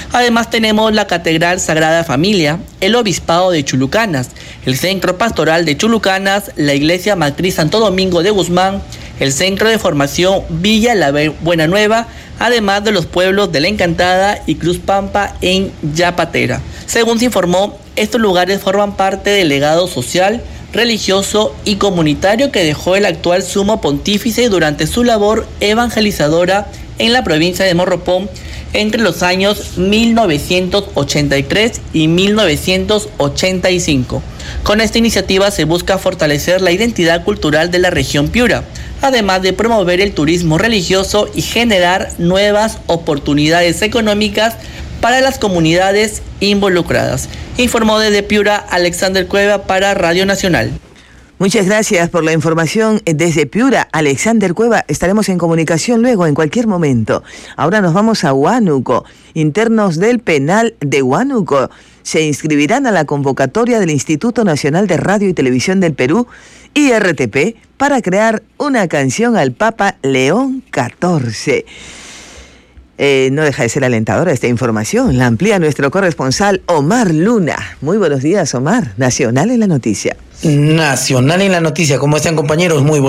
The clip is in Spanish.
Además tenemos la Catedral Sagrada Familia, el Obispado de Chulucanas, el Centro Pastoral de Chulucanas, la Iglesia Matriz Santo Domingo de Guzmán, el Centro de Formación Villa La Buena Nueva, además de los pueblos de La Encantada y Cruz Pampa en Yapatera. Según se informó, estos lugares forman parte del legado social, religioso y comunitario que dejó el actual sumo pontífice durante su labor evangelizadora en la provincia de Morropón entre los años 1983 y 1985. Con esta iniciativa se busca fortalecer la identidad cultural de la región Piura, además de promover el turismo religioso y generar nuevas oportunidades económicas para las comunidades involucradas. Informó desde Piura Alexander Cueva para Radio Nacional. Muchas gracias por la información desde Piura, Alexander Cueva. Estaremos en comunicación luego, en cualquier momento. Ahora nos vamos a Huánuco. Internos del penal de Huánuco se inscribirán a la convocatoria del Instituto Nacional de Radio y Televisión del Perú, IRTP, para crear una canción al Papa León XIV. No deja de ser alentadora esta información. La amplía nuestro corresponsal Omar Luna. Muy buenos días, Omar. Nacional en la noticia. Nacional en la noticia. ¿Cómo están, compañeros? Muy buenos